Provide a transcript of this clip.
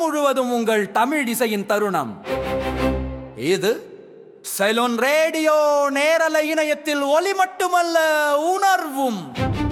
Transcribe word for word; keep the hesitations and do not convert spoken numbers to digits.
முழுவதும் உங்கள் தமிழ் இசையின் தருணம். இது சைலோன் ரேடியோ நேரலை இணையத்தில் ஒலி மட்டுமல்ல, உணர்வும்.